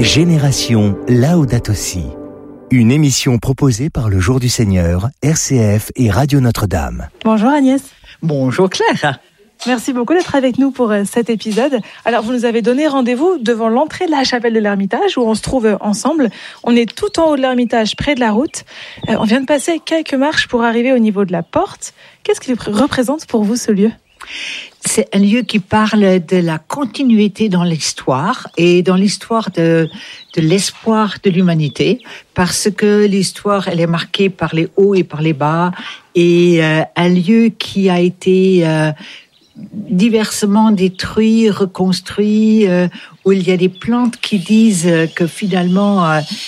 Génération Laudato Si. Une émission proposée par le Jour du Seigneur, RCF et Radio Notre-Dame. Bonjour Agnès. Bonjour Claire. Merci beaucoup d'être avec nous pour cet épisode. Alors, vous nous avez donné rendez-vous devant l'entrée de la chapelle de l'Ermitage où on se trouve ensemble. On est tout en haut de l'Ermitage, près de la route. On vient de passer quelques marches pour arriver au niveau de la porte. Qu'est-ce qu'il représente pour vous ce lieu ? C'est un lieu qui parle de la continuité dans l'histoire et dans l'histoire de l'espoir de l'humanité, parce que l'histoire, elle est marquée par les hauts et par les bas, et un lieu qui a été diversement détruit, reconstruit, où il y a des plantes qui disent que finalement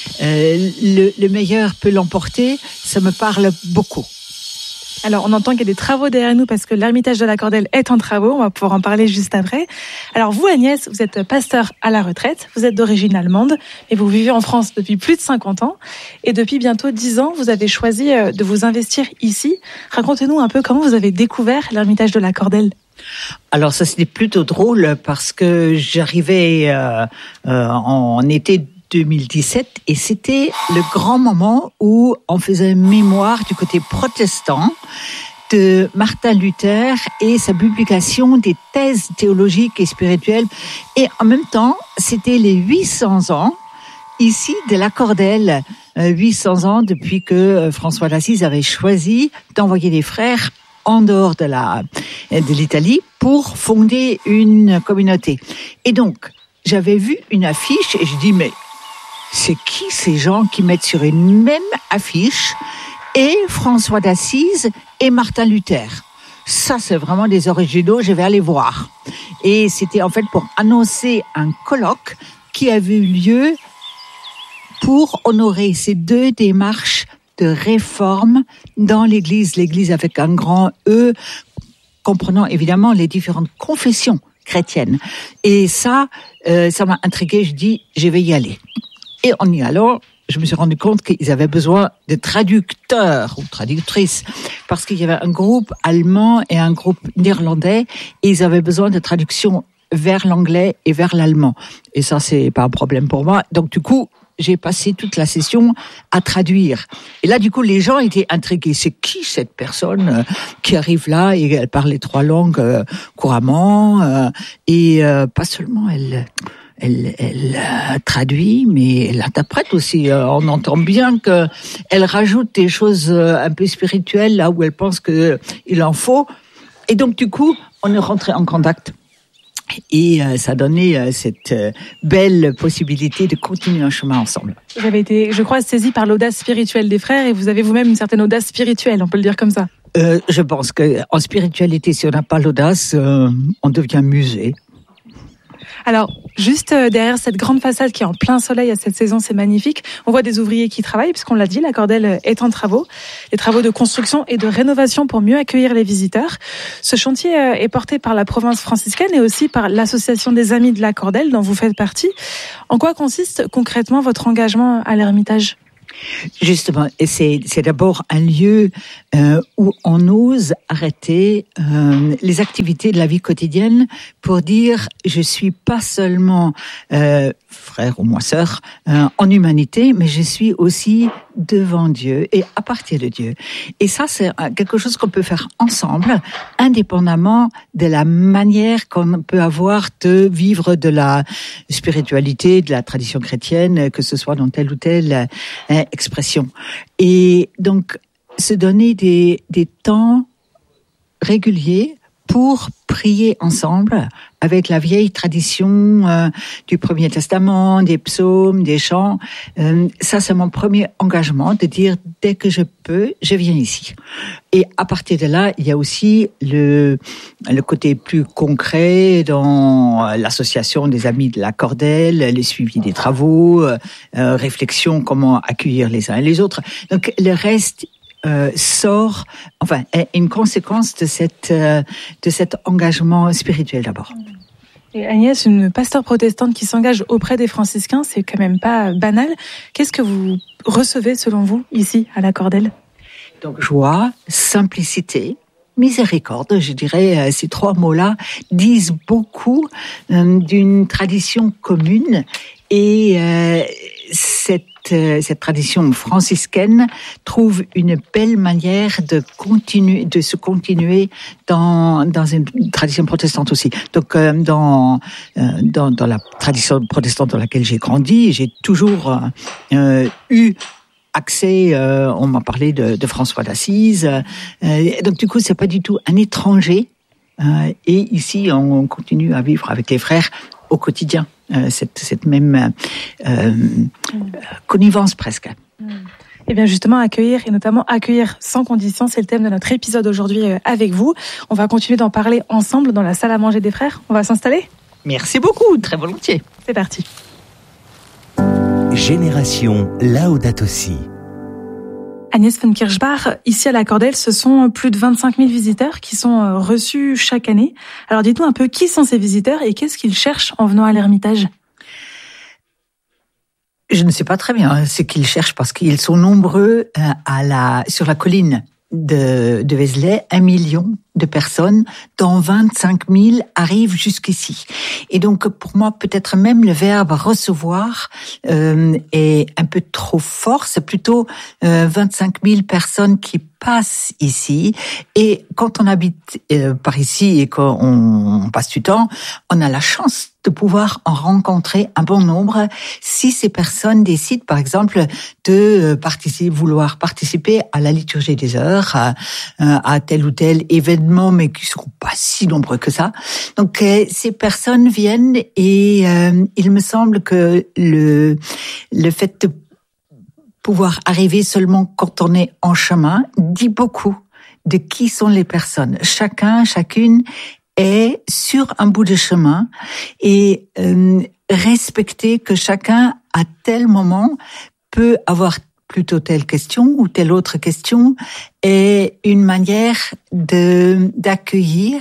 le meilleur peut l'emporter, ça me parle beaucoup. Alors, on entend qu'il y a des travaux derrière nous parce que l'Ermitage de la Cordelle est en travaux. On va pouvoir en parler juste après. Alors, vous, Agnès, vous êtes pasteur à la retraite. Vous êtes d'origine allemande, mais vous vivez en France depuis plus de 50 ans. Et depuis bientôt 10 ans, vous avez choisi de vous investir ici. Racontez-nous un peu comment vous avez découvert l'Ermitage de la Cordelle. Alors, ça, c'était plutôt drôle parce que j'arrivais en été 2017 et c'était le grand moment où on faisait mémoire du côté protestant de Martin Luther et sa publication des thèses théologiques et spirituelles, et en même temps c'était les 800 ans ici de la Cordelle, 800 ans depuis que François d'Assise avait choisi d'envoyer des frères en dehors de l'Italie pour fonder une communauté. Et donc j'avais vu une affiche et je dis mais c'est qui ces gens qui mettent sur une même affiche et François d'Assise et Martin Luther? Ça, c'est vraiment des originaux, je vais aller voir. Et c'était en fait pour annoncer un colloque qui avait eu lieu pour honorer ces deux démarches de réforme dans l'Église avec un grand E, comprenant évidemment les différentes confessions chrétiennes. Et ça m'a intriguée, je dis, je vais y aller. Et en y allant, je me suis rendu compte qu'ils avaient besoin de traducteurs ou traductrices, parce qu'il y avait un groupe allemand et un groupe néerlandais, et ils avaient besoin de traduction vers l'anglais et vers l'allemand. Et ça, c'est pas un problème pour moi. Donc, du coup, j'ai passé toute la session à traduire. Et là, du coup, les gens étaient intrigués. C'est qui cette personne qui arrive là et elle parle les 3 langues couramment, et pas seulement elle traduit, mais elle interprète aussi. On entend bien qu'elle rajoute des choses un peu spirituelles là où elle pense qu'il en faut. Et donc, du coup, on est rentré en contact. Et ça a donné cette belle possibilité de continuer un chemin ensemble. Vous avez été, je crois, saisi par l'audace spirituelle des frères et vous avez vous-même une certaine audace spirituelle, on peut le dire comme ça. Je pense qu'en spiritualité, si on n'a pas l'audace, on devient musée. Alors, juste derrière cette grande façade qui est en plein soleil à cette saison, c'est magnifique. On voit des ouvriers qui travaillent, puisqu'on l'a dit, la Cordelle est en travaux. Des travaux de construction et de rénovation pour mieux accueillir les visiteurs. Ce chantier est porté par la province franciscaine et aussi par l'association des Amis de la Cordelle, dont vous faites partie. En quoi consiste concrètement votre engagement à l'Ermitage ? Justement, c'est d'abord un lieu où on ose arrêter les activités de la vie quotidienne pour dire je suis pas seulement frère ou moi sœur en humanité, mais je suis aussi devant Dieu et à partir de Dieu. Et ça, c'est quelque chose qu'on peut faire ensemble, indépendamment de la manière qu'on peut avoir de vivre de la spiritualité, de la tradition chrétienne, que ce soit dans telle ou telle expression. Et donc, se donner des temps réguliers pour prier ensemble avec la vieille tradition du Premier Testament, des psaumes, des chants. Ça, c'est mon premier engagement, de dire dès que je peux, je viens ici. Et à partir de là, il y a aussi le côté plus concret dans l'association des Amis de la Cordelle, le suivi des travaux, réflexion, comment accueillir les uns et les autres. Donc le reste est une conséquence de cet engagement spirituel d'abord. Et Agnès, une pasteur protestante qui s'engage auprès des franciscains, c'est quand même pas banal. Qu'est-ce que vous recevez selon vous ici à la Cordelle ? Donc joie, simplicité, miséricorde, je dirais, ces 3 mots-là disent beaucoup d'une tradition commune Et cette tradition franciscaine trouve une belle manière de se continuer dans une tradition protestante aussi. Donc dans la tradition protestante dans laquelle j'ai grandi, j'ai toujours eu accès, on m'a parlé de François d'Assise, donc du coup c'est pas du tout un étranger, et ici on continue à vivre avec les frères au quotidien, cette même connivence presque. Et bien justement, accueillir, et notamment accueillir sans condition, c'est le thème de notre épisode aujourd'hui avec vous. On va continuer d'en parler ensemble dans la salle à manger des frères. On va s'installer ? Merci beaucoup, très volontiers. C'est parti. Génération Laudato Si. Agnès von Kirchbach, ici à la Cordelle, ce sont plus de 25 000 visiteurs qui sont reçus chaque année. Alors dites-nous un peu qui sont ces visiteurs et qu'est-ce qu'ils cherchent en venant à l'Ermitage ? Je ne sais pas très bien ce qu'ils cherchent parce qu'ils sont nombreux sur la colline de Vézelay, 1 million de personnes, dont 25 000 arrivent jusqu'ici. Et donc, pour moi, peut-être même le verbe recevoir est un peu trop fort. C'est plutôt 25 000 personnes qui passent ici. Et quand on habite par ici et qu'on passe du temps, on a la chance de pouvoir en rencontrer un bon nombre si ces personnes décident, par exemple, de vouloir participer à la liturgie des heures, à tel ou tel événement, mais qui ne seront pas si nombreux que ça. Donc, ces personnes viennent et il me semble que le fait de pouvoir arriver seulement quand on est en chemin dit beaucoup de qui sont les personnes. Chacune est sur un bout de chemin et respecter que chacun à tel moment peut avoir plutôt telle question ou telle autre question est une manière d'accueillir.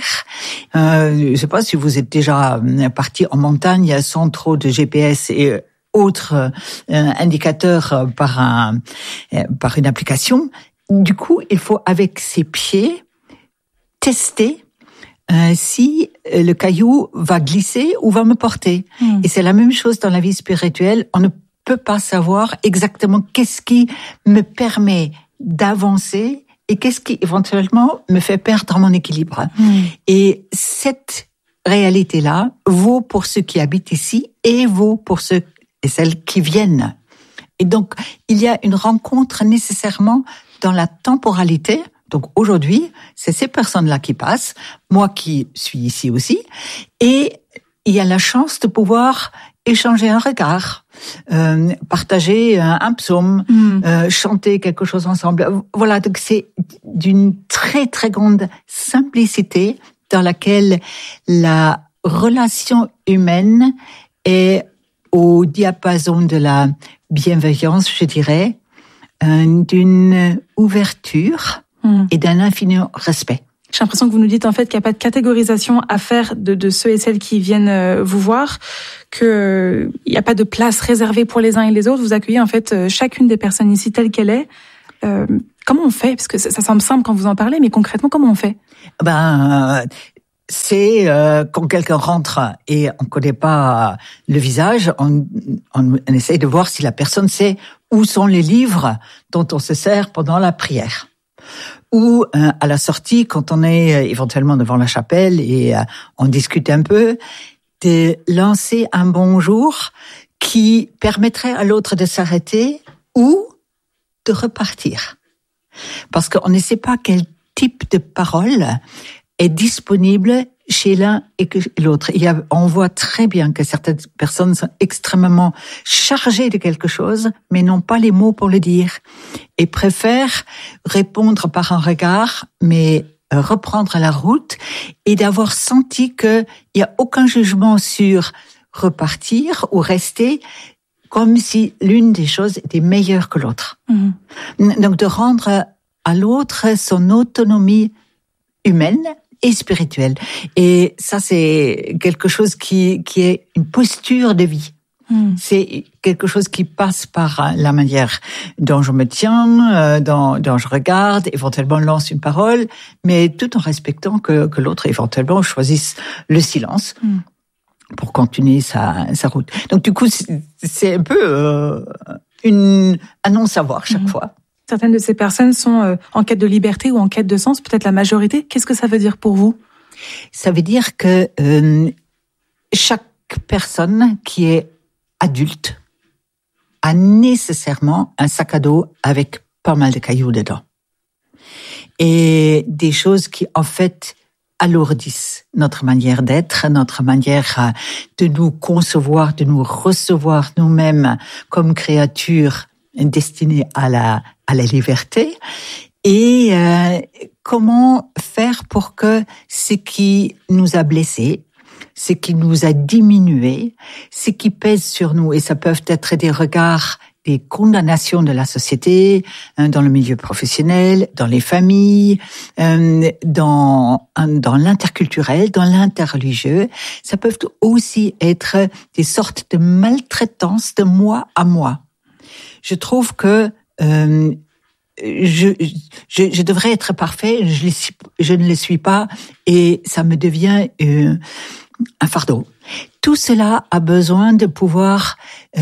Je ne sais pas si vous êtes déjà parti en montagne sans trop de GPS et autres indicateurs par une application. Du coup, il faut avec ses pieds tester si le caillou va glisser ou va me porter. Et c'est la même chose dans la vie spirituelle. On ne peut pas savoir exactement qu'est-ce qui me permet d'avancer et qu'est-ce qui éventuellement me fait perdre mon équilibre. Et cette réalité-là vaut pour ceux qui habitent ici et vaut pour ceux et celles qui viennent. Et donc, il y a une rencontre nécessairement dans la temporalité. Donc aujourd'hui, c'est ces personnes-là qui passent, moi qui suis ici aussi, et il y a la chance de pouvoir échanger un regard, partager un psaume, chanter quelque chose ensemble. Voilà, donc c'est d'une très très grande simplicité dans laquelle la relation humaine est au diapason de la bienveillance, je dirais, d'une ouverture et d'un infini respect. J'ai l'impression que vous nous dites en fait qu'il n'y a pas de catégorisation à faire de ceux et celles qui viennent vous voir, qu'il n'y a pas de place réservée pour les uns et les autres. Vous accueillez en fait chacune des personnes ici telle qu'elle est. Comment on fait ? Parce que ça semble simple quand vous en parlez, mais concrètement, comment on fait ? C'est quand quelqu'un rentre et on ne connaît pas le visage, on essaye de voir si la personne sait où sont les livres dont on se sert pendant la prière. Ou à la sortie, quand on est éventuellement devant la chapelle et on discute un peu, de lancer un bonjour qui permettrait à l'autre de s'arrêter ou de repartir. Parce qu'on ne sait pas quel type de parole est disponible chez l'un et que l'autre. On voit très bien que certaines personnes sont extrêmement chargées de quelque chose, mais n'ont pas les mots pour le dire, et préfèrent répondre par un regard, mais reprendre la route, et d'avoir senti qu'il n'y a aucun jugement sur repartir ou rester, comme si l'une des choses était meilleure que l'autre. Donc de rendre à l'autre son autonomie humaine et spirituelle. Et ça, c'est quelque chose qui est une posture de vie. C'est quelque chose qui passe par la manière dont je me tiens, dont je regarde, éventuellement lance une parole, mais tout en respectant que l'autre éventuellement choisisse le silence. pour continuer sa route. Donc du coup, c'est un peu un non-savoir chaque fois. Certaines de ces personnes sont en quête de liberté ou en quête de sens, peut-être la majorité. Qu'est-ce que ça veut dire pour vous ? Ça veut dire que chaque personne qui est adulte a nécessairement un sac à dos avec pas mal de cailloux dedans. Et des choses qui, en fait, alourdissent notre manière d'être, notre manière de nous concevoir, de nous recevoir nous-mêmes comme créatures destinées à la liberté. Et comment faire pour que ce qui nous a blessés, ce qui nous a diminués, ce qui pèse sur nous, et ça peut être des regards, des condamnations de la société, dans le milieu professionnel, dans les familles, dans l'interculturel, dans l'interreligieux. Ça peut aussi être des sortes de maltraitance de moi à moi. Je trouve que je devrais être parfait, je ne le suis pas, et ça me devient un fardeau. Tout cela a besoin de pouvoir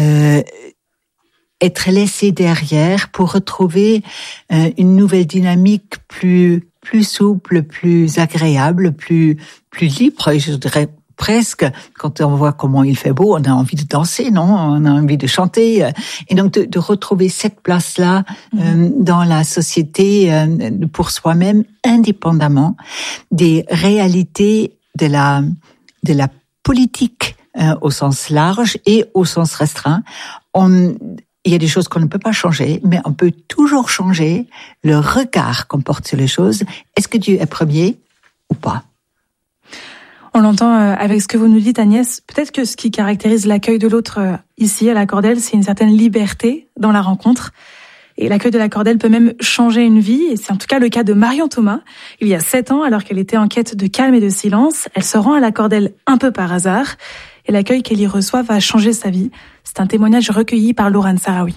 être laissé derrière pour retrouver une nouvelle dynamique plus souple, plus agréable, plus libre, je dirais presque. Quand on voit comment il fait beau, on a envie de danser, non ? On a envie de chanter. Et donc de retrouver cette place-là dans la société pour soi-même, indépendamment des réalités de la politique au sens large et au sens restreint. Il y a des choses qu'on ne peut pas changer, mais on peut toujours changer le regard qu'on porte sur les choses. Est-ce que Dieu est premier ou pas ? On l'entend avec ce que vous nous dites, Agnès. Peut-être que ce qui caractérise l'accueil de l'autre ici à la Cordelle, c'est une certaine liberté dans la rencontre. Et l'accueil de la Cordelle peut même changer une vie. Et c'est en tout cas le cas de Marion Thomas. Il y a 7 ans, alors qu'elle était en quête de calme et de silence, elle se rend à la Cordelle un peu par hasard. Et l'accueil qu'elle y reçoit va changer sa vie. C'est un témoignage recueilli par Laurent Sarawi.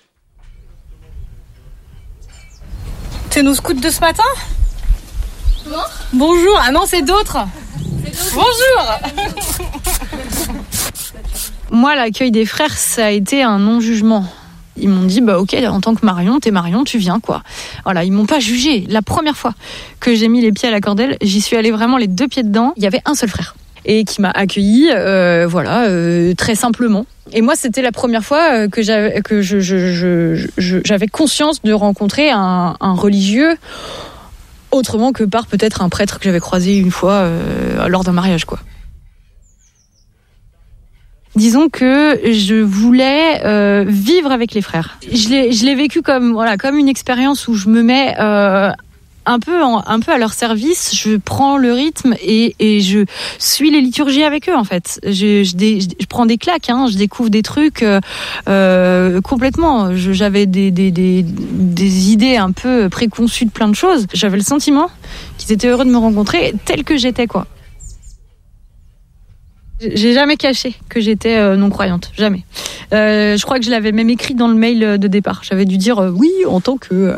C'est nos scouts de ce matin ? Non ? Bonjour. Ah non, c'est d'autres. Bonjour. Moi, l'accueil des frères, ça a été un non-jugement. Ils m'ont dit, ok, en tant que Marion, t'es Marion, tu viens, quoi. Voilà, ils m'ont pas jugé. La première fois que j'ai mis les pieds à la Cordelle, j'y suis allée vraiment les 2 pieds dedans. Il y avait un seul frère. Et qui m'a accueillie, très simplement. Et moi, c'était la première fois que j'avais conscience de rencontrer un religieux autrement que par peut-être un prêtre que j'avais croisé une fois lors d'un mariage, quoi. Disons que je voulais vivre avec les frères. Je l'ai vécu comme une expérience où je me mets un peu à leur service, je prends le rythme et je suis les liturgies avec eux, en fait. Je prends des claques, je découvre des trucs complètement. J'avais des idées un peu préconçues de plein de choses. J'avais le sentiment qu'ils étaient heureux de me rencontrer tel que j'étais, quoi. J'ai jamais caché que j'étais non-croyante, jamais. Je crois que je l'avais même écrit dans le mail de départ. J'avais dû dire oui, en tant que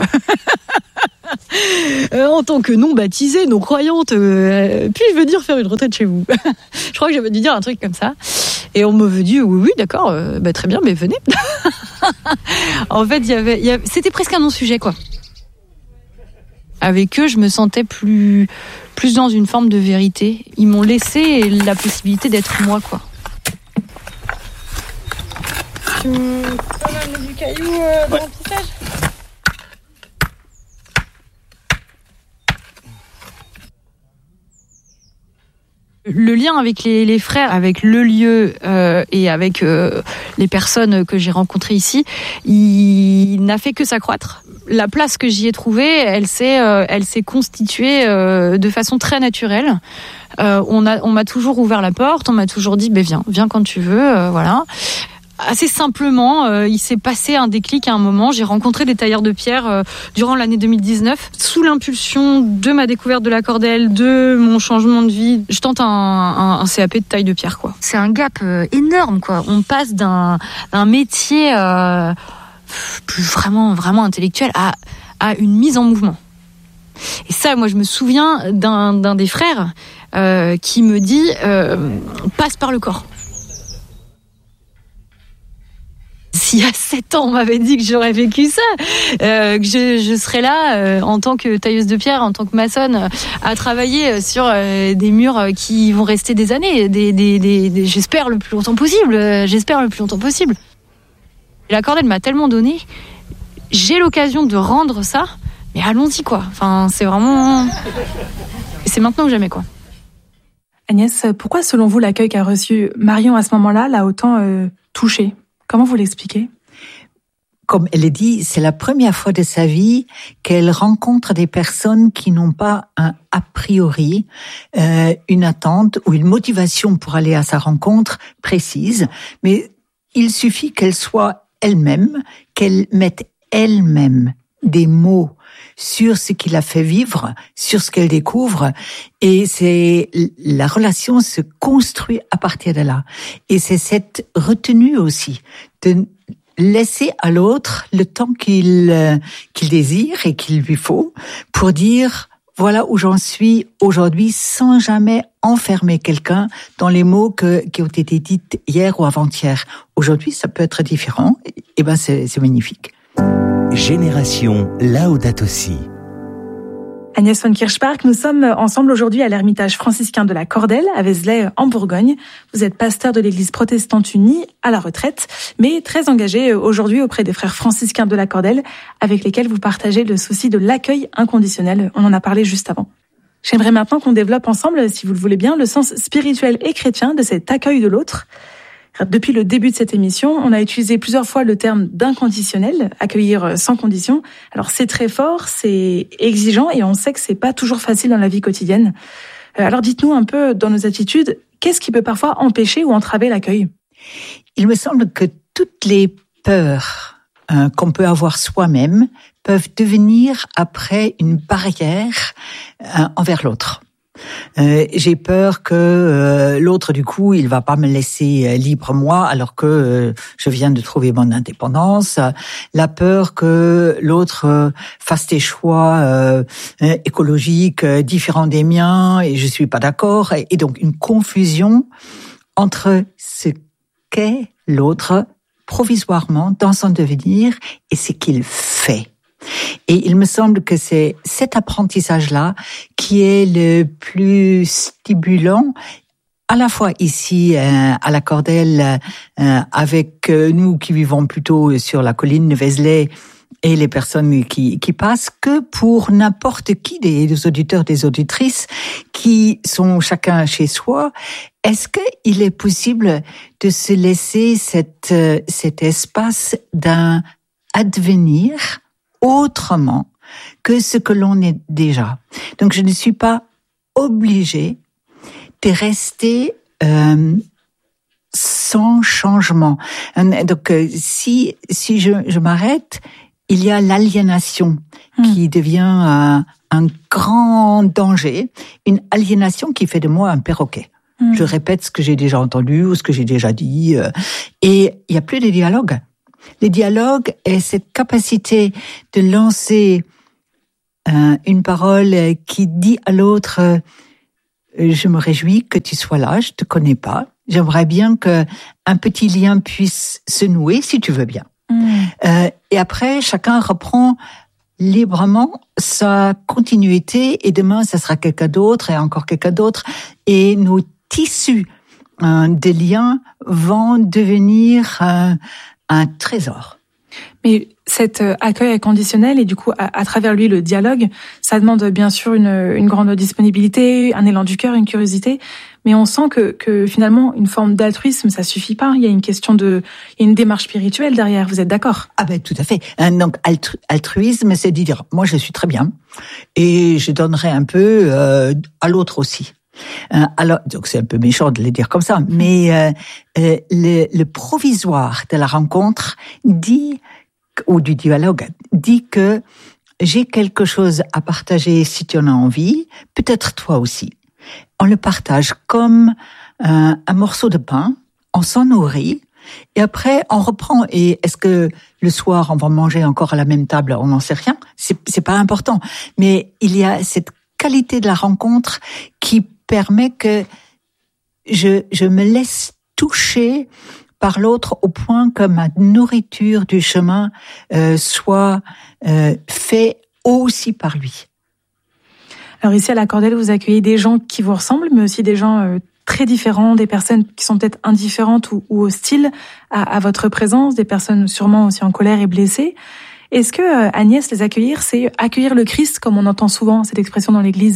non-baptisée, non-croyante, puis-je venir faire une retraite chez vous. Je crois que j'avais dû dire un truc comme ça. Et on m'avait dit oui, d'accord, très bien, mais venez. En fait, c'était presque un non-sujet, quoi. Avec eux, je me sentais plus dans une forme de vérité. Ils m'ont laissé la possibilité d'être moi, quoi. Tu peux m'amener du caillou dans l'emplissage ? Le lien avec les frères, avec le lieu et avec les personnes que j'ai rencontrées ici, il n'a fait que s'accroître. La place que j'y ai trouvée, elle s'est constituée de façon très naturelle. On m'a toujours ouvert la porte, on m'a toujours dit viens quand tu veux, voilà. Assez simplement, il s'est passé un déclic à un moment. J'ai rencontré des tailleurs de pierre durant l'année 2019. Sous l'impulsion de ma découverte de la Cordelle, de mon changement de vie, je tente un CAP de taille de pierre, quoi. C'est un gap énorme, quoi. On passe d'un métier plus vraiment intellectuel à une mise en mouvement. Et ça, moi, je me souviens d'un des frères qui me dit passe par le corps. S'il y a 7 ans, on m'avait dit que j'aurais vécu ça, que je serais là en tant que tailleuse de pierre, en tant que maçonne, à travailler sur des murs qui vont rester des années, j'espère le plus longtemps possible. Et la cordelle m'a tellement donné, j'ai l'occasion de rendre ça, mais allons-y quoi. Enfin, c'est maintenant ou jamais quoi. Agnès, pourquoi selon vous l'accueil qu'a reçu Marion à ce moment-là l'a autant touchée ? Comment vous l'expliquez ? Comme elle le dit, c'est la première fois de sa vie qu'elle rencontre des personnes qui n'ont pas un a priori, une attente ou une motivation pour aller à sa rencontre précise, mais il suffit qu'elle soit elle-même, qu'elle mette elle-même des mots sur ce qui l'a fait vivre, sur ce qu'elle découvre, et la relation se construit à partir de là. Et c'est cette retenue aussi, de laisser à l'autre le temps qu'il désire et qu'il lui faut, pour dire voilà où j'en suis aujourd'hui, sans jamais enfermer quelqu'un dans les mots qui ont été dits hier ou avant-hier. Aujourd'hui, ça peut être différent, et ben c'est magnifique. Génération Laudato Si. Agnès von Kirchpark, nous sommes ensemble aujourd'hui à l'ermitage franciscain de la Cordelle, à Vézelay, en Bourgogne. Vous êtes pasteur de l'église protestante unie, à la retraite, mais très engagé aujourd'hui auprès des frères franciscains de la Cordelle, avec lesquels vous partagez le souci de l'accueil inconditionnel. On en a parlé juste avant. J'aimerais maintenant qu'on développe ensemble, si vous le voulez bien, le sens spirituel et chrétien de cet accueil de l'autre. Depuis le début de cette émission, on a utilisé plusieurs fois le terme d'inconditionnel, accueillir sans condition. Alors c'est très fort, c'est exigeant et on sait que c'est pas toujours facile dans la vie quotidienne. Alors dites-nous un peu dans nos attitudes, qu'est-ce qui peut parfois empêcher ou entraver l'accueil ? Il me semble que toutes les peurs qu'on peut avoir soi-même peuvent devenir après une barrière envers l'autre. J'ai peur que l'autre, du coup, il va pas me laisser libre moi, alors que je viens de trouver mon indépendance. La peur que l'autre fasse des choix écologiques différents des miens et je suis pas d'accord. Et donc une confusion entre ce qu'est l'autre provisoirement dans son devenir et ce qu'il fait. Et il me semble que c'est cet apprentissage-là qui est le plus stimulant, à la fois ici à la Cordelle, avec nous qui vivons plutôt sur la colline de Vézelay et les personnes qui passent, que pour n'importe qui des auditeurs, des auditrices qui sont chacun chez soi. Est-ce qu'il est possible de se laisser cet espace d'un advenir autrement que ce que l'on est déjà. Donc je ne suis pas obligée de rester sans changement. Donc si je m'arrête, il y a l'aliénation qui devient un grand danger, une aliénation qui fait de moi un perroquet. Je répète ce que j'ai déjà entendu ou ce que j'ai déjà dit, et il n'y a plus de dialogue. Le dialogue est cette capacité de lancer une parole qui dit à l'autre je me réjouis que tu sois là, je te connais pas, j'aimerais bien que un petit lien puisse se nouer si tu veux bien. Et après chacun reprend librement sa continuité et demain ça sera quelqu'un d'autre et encore quelqu'un d'autre et nos tissus de liens vont devenir un trésor. Mais cet accueil inconditionnel et du coup à travers lui le dialogue, ça demande bien sûr une grande disponibilité, un élan du cœur, une curiosité, mais on sent que finalement une forme d'altruisme ça suffit pas. Il y a une question il y a une démarche spirituelle derrière. Vous êtes d'accord ? Ah ben tout à fait. Donc altruisme, c'est de dire moi je suis très bien et je donnerai un peu à l'autre aussi. Alors, donc c'est un peu méchant de le dire comme ça, mais le provisoire de la rencontre dit, ou du dialogue, dit que j'ai quelque chose à partager si tu en as envie, peut-être toi aussi. On le partage comme un morceau de pain, on s'en nourrit, et après on reprend. Et est-ce que le soir on va manger encore à la même table? On n'en sait rien, c'est pas important. Mais il y a cette qualité de la rencontre qui permet que je me laisse toucher par l'autre au point que ma nourriture du chemin soit fait aussi par lui. Alors ici à la Cordelle, vous accueillez des gens qui vous ressemblent, mais aussi des gens très différents, des personnes qui sont peut-être indifférentes ou hostiles à votre présence, des personnes sûrement aussi en colère et blessées. Est-ce que, Agnès, les accueillir, c'est accueillir le Christ, comme on entend souvent cette expression dans l'Église ?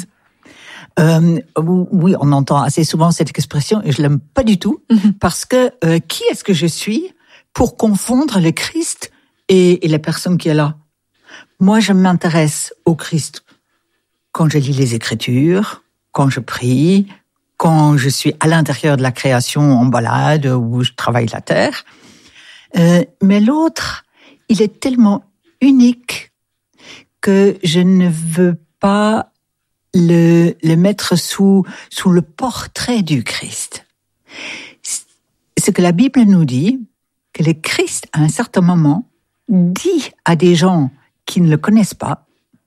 Oui, on entend assez souvent cette expression et je l'aime pas du tout, parce que qui est-ce que je suis pour confondre le Christ et la personne qui est là ? Moi, je m'intéresse au Christ quand je lis les Écritures, quand je prie, quand je suis à l'intérieur de la création en balade où je travaille la terre. Mais l'autre, il est tellement unique que je ne veux pas le mettre sous le portrait du Christ. Ce que la Bible nous dit, que le Christ, à un certain moment, dit à des gens qui ne le connaissent pas,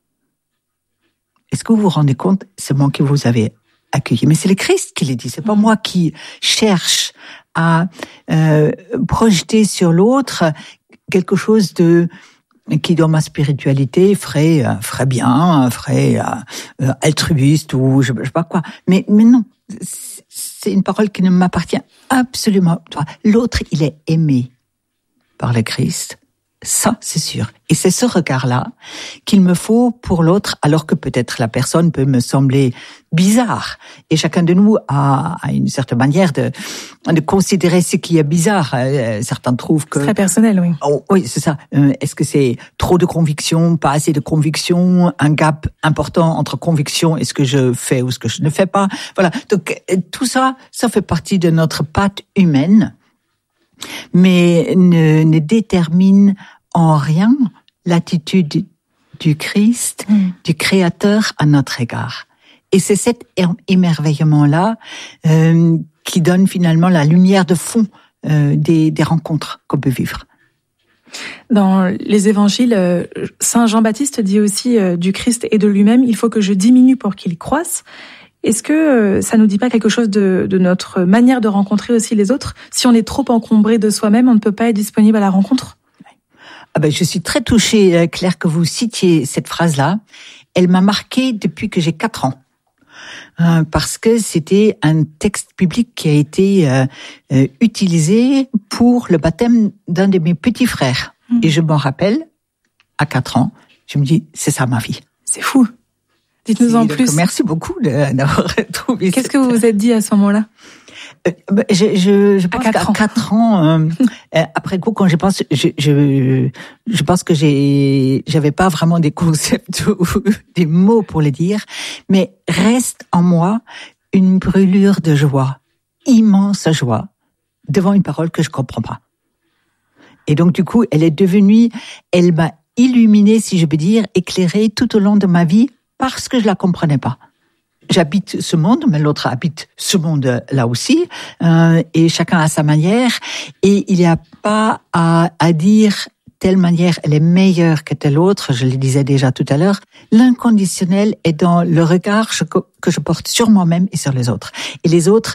est-ce que vous vous rendez compte, c'est moi qui vous avez accueilli. Mais c'est le Christ qui le dit, c'est pas moi qui cherche à projeter sur l'autre quelque chose qui dans ma spiritualité ferait bien, ferait altruiste ou je sais pas quoi. Mais non, c'est une parole qui ne m'appartient absolument pas. L'autre, il est aimé par le Christ. Ça, c'est sûr. Et c'est ce regard-là qu'il me faut pour l'autre, alors que peut-être la personne peut me sembler bizarre. Et chacun de nous a une certaine manière de considérer ce qui est bizarre. Certains trouvent que... C'est très personnel, oui. Oh, oui, c'est ça. Est-ce que c'est trop de conviction, pas assez de conviction, un gap important entre conviction et ce que je fais ou ce que je ne fais pas? Voilà. Donc, tout ça, ça fait partie de notre patte humaine, mais ne détermine en rien l'attitude du Christ, du Créateur à notre égard. Et c'est cet émerveillement-là qui donne finalement la lumière de fond des rencontres qu'on peut vivre. Dans les évangiles, Saint Jean-Baptiste dit aussi du Christ et de lui-même, il faut que je diminue pour qu'il croisse. Est-ce que ça nous dit pas quelque chose de notre manière de rencontrer aussi les autres ? Si on est trop encombré de soi-même, on ne peut pas être disponible à la rencontre ? Je suis très touchée, Claire, que vous citiez cette phrase-là. Elle m'a marquée depuis que j'ai 4 ans. Parce que c'était un texte biblique qui a été utilisé pour le baptême d'un de mes petits frères. Et je m'en rappelle, à 4 ans, je me dis, c'est ça ma vie. C'est fou. Dites-nous en plus. Merci beaucoup d'avoir trouvé. Qu'est-ce que vous vous êtes dit à ce moment-là ? Je pense qu'à 4 ans, après coup, quand je pense que j'avais pas vraiment des concepts ou des mots pour le dire, mais reste en moi une brûlure de joie, immense joie, devant une parole que je comprends pas. Et donc, du coup, elle m'a illuminée, si je peux dire, éclairée tout au long de ma vie, parce que je la comprenais pas. J'habite ce monde, mais l'autre habite ce monde là aussi, et chacun à sa manière. Et il n'y a pas à dire telle manière elle est meilleure que telle autre. Je le disais déjà tout à l'heure. L'inconditionnel est dans le regard que je porte sur moi-même et sur les autres. Et les autres